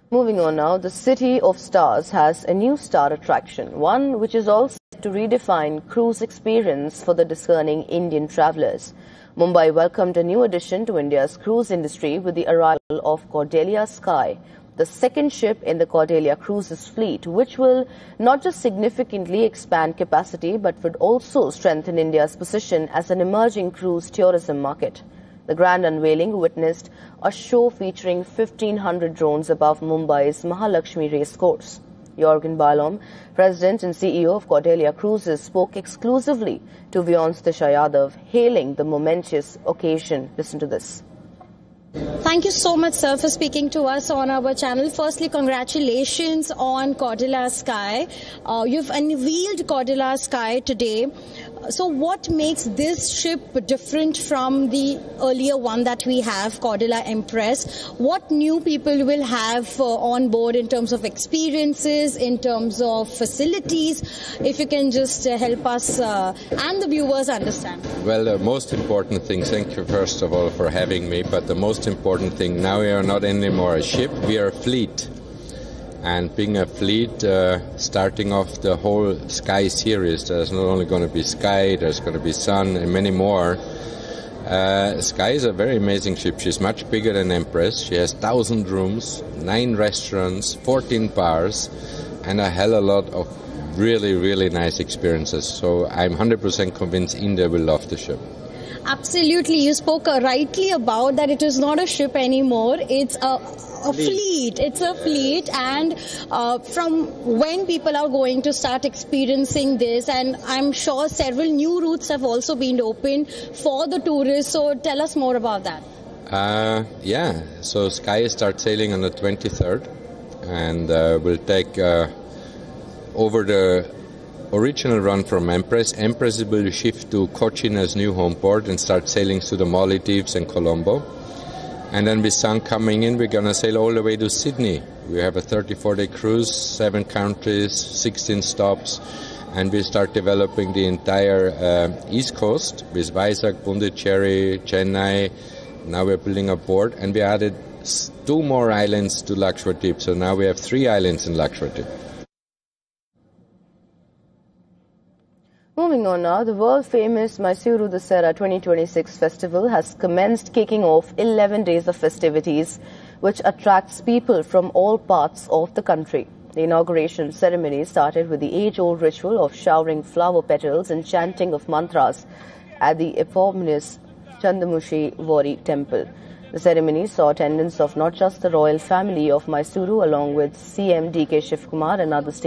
Moving on now, the City of Stars has a new star attraction, one which is all set to redefine cruise experience for the discerning Indian travellers. Mumbai welcomed a new addition to India's cruise industry with the arrival of Cordelia Sky, the second ship in the Cordelia Cruises fleet, which will not just significantly expand capacity but would also strengthen India's position as an emerging cruise tourism market. The grand unveiling witnessed a show featuring 1,500 drones above Mumbai's Mahalakshmi racecourse. Jorgen Balom, President and CEO of Cordelia Cruises, spoke exclusively to Vyons Disha Yadav, hailing the momentous occasion. Listen to this. Thank you so much, sir, for speaking to us on our channel. Firstly, congratulations on Cordelia Sky. You've unveiled Cordelia Sky today. So what makes this ship different from the earlier one that we have, Cordelia Empress? What new people will have on board in terms of experiences, in terms of facilities? If you can just help us and the viewers understand. Well, the most important thing, thank you first of all for having me, but the most important thing, now we are not anymore a ship, we are a fleet. And being a fleet, starting off the whole Sky series, there's not only going to be Sky, there's going to be Sun and many more. Sky is a very amazing ship. She's much bigger than Empress. She has 1,000 rooms, 9 restaurants, 14 bars, and a hell of a lot of really, really nice experiences. So I'm 100% convinced India will love the ship. Absolutely. You spoke rightly about that it is not a ship anymore. It's a fleet. It's a fleet. And from when people are going to start experiencing this, and I'm sure several new routes have also been opened for the tourists. So tell us more about that. Yeah. So Sky starts sailing on the 23rd and will take over the original run from Empress. Empress will shift to Cochin as new home port and start sailing to the Maldives and Colombo. And then with Sun coming in, we're going to sail all the way to Sydney. We have a 34-day cruise, 7 countries, 16 stops, and we start developing the entire East Coast with Vizag, Pondicherry, Chennai. Now we're building a port, and we added 2 more islands to Lakshadweep. So now we have 3 islands in Lakshadweep. Moving on now, the world-famous Mysuru Dasara 2026 festival has commenced, kicking off 11 days of festivities, which attracts people from all parts of the country. The inauguration ceremony started with the age-old ritual of showering flower petals and chanting of mantras at the eponymous Chandamushi Wari temple. The ceremony saw attendance of not just the royal family of Mysuru, along with CM D.K. Shivkumar and other state